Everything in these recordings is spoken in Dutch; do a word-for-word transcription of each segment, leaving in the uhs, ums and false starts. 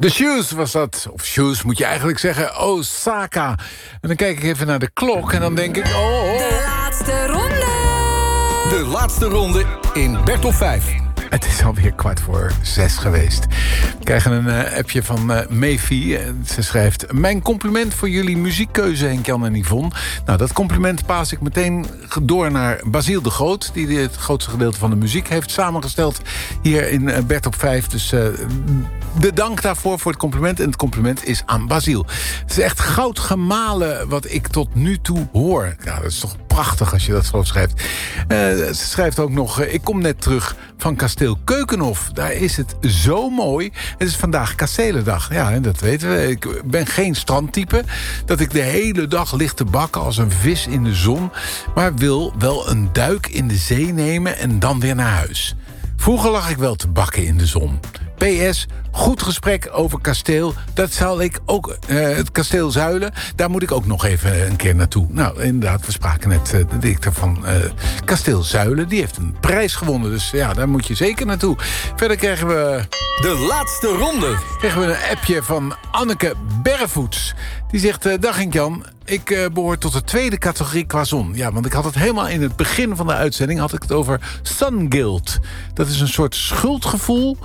The Shoes was dat. Of Shoes moet je eigenlijk zeggen. Osaka. En dan kijk ik even naar de klok en dan denk ik... Oh, oh. De laatste ronde. De laatste ronde in Bert op vijf. Het is alweer kwart voor zes geweest. We krijgen een uh, appje van uh, Meefie. Ze schrijft... Mijn compliment voor jullie muziekkeuze, Henk-Jan en Yvonne. Nou, dat compliment paas ik meteen door naar Basiel de Groot... die het grootste gedeelte van de muziek heeft samengesteld... hier in uh, Bert op vijf. Dus uh, de dank daarvoor voor het compliment. En het compliment is aan Basiel. Het is echt goud gemalen wat ik tot nu toe hoor. Ja, dat is toch prachtig als je dat zo schrijft. Uh, ze schrijft ook nog... Uh, ik kom net terug van Kasteel Keukenhof. Daar is het zo mooi. Het is vandaag Kastelendag. Ja, dat weten we. Ik ben geen strandtype. Dat ik de hele dag lig te bakken als een vis in de zon. Maar wil wel een duik in de zee nemen en dan weer naar huis. Vroeger lag ik wel te bakken in de zon. P S, goed gesprek over kasteel. Dat zal ik ook, uh, het kasteel Zuilen, daar moet ik ook nog even een keer naartoe. Nou, inderdaad, we spraken net uh, de dichter van uh, kasteel Zuilen. Die heeft een prijs gewonnen, dus ja, daar moet je zeker naartoe. Verder krijgen we... De laatste ronde. Krijgen we een appje van Anneke Berrevoets. Die zegt, uh, dag Henk-Jan, ik uh, behoor tot de tweede categorie qua zon. Ja, want ik had het helemaal in het begin van de uitzending... had ik het over sun guilt. Dat is een soort schuldgevoel...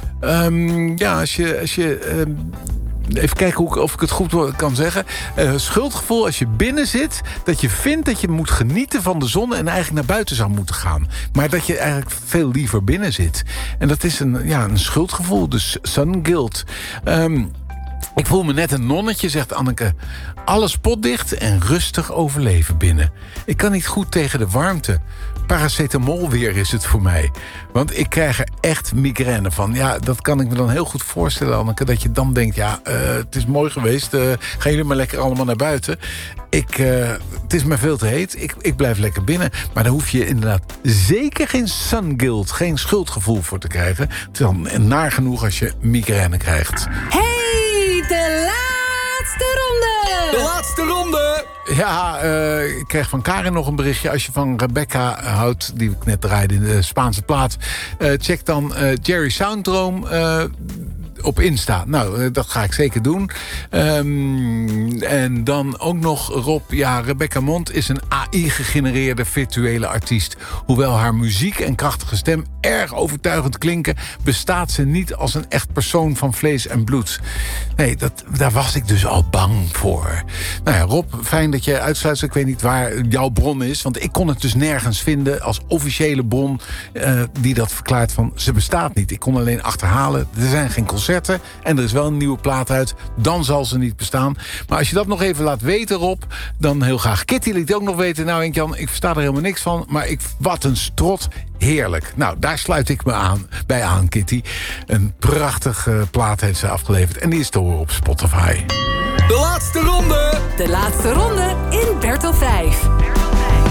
Um, ja, als je... Als je um, even kijken hoe, of ik het goed kan zeggen. Uh, schuldgevoel als je binnen zit... dat je vindt dat je moet genieten van de zon... en eigenlijk naar buiten zou moeten gaan. Maar dat je eigenlijk veel liever binnen zit. En dat is een, ja, een schuldgevoel, dus sun guilt. Um, ik voel me net een nonnetje, zegt Anneke. Alles potdicht en rustig overleven binnen. Ik kan niet goed tegen de warmte. Paracetamol weer is het voor mij. Want ik krijg er echt migraine van. Ja, dat kan ik me dan heel goed voorstellen, Anneke. Dat je dan denkt, ja, uh, het is mooi geweest. Uh, gaan jullie maar lekker allemaal naar buiten. Ik, uh, het is me veel te heet. Ik, ik blijf lekker binnen. Maar daar hoef je inderdaad zeker geen sun guilt, geen schuldgevoel voor te krijgen. Het is dan naar genoeg als je migraine krijgt. Hey, de laatste ronde! De laatste ronde! Ja, uh, ik kreeg van Karin nog een berichtje. Als je van Rebecca houdt, die ik net draaide in de Spaanse plaat... Uh, check dan uh, Jerry Sounddrome... Uh, op Insta. Nou, dat ga ik zeker doen. Um, en dan ook nog Rob. Ja, Rebecca Mont is een A I-gegenereerde virtuele artiest. Hoewel haar muziek en krachtige stem erg overtuigend klinken... bestaat ze niet als een echt persoon van vlees en bloed. Nee, dat, daar was ik dus al bang voor. Nou ja, Rob, fijn dat je uitsluit. Ik weet niet waar jouw bron is. Want ik kon het dus nergens vinden als officiële bron... Uh, die dat verklaart van ze bestaat niet. Ik kon alleen achterhalen. Er zijn geen concerten. En er is wel een nieuwe plaat uit. Dan zal ze niet bestaan. Maar als je dat nog even laat weten, Rob... dan heel graag. Kitty liet ook nog weten... nou, Henk-Jan, ik versta er helemaal niks van... maar ik, wat een strot. Heerlijk. Nou, daar sluit ik me aan, bij aan, Kitty. Een prachtige plaat heeft ze afgeleverd. En die is te horen op Spotify. De laatste ronde! De laatste ronde in Bert op vijf.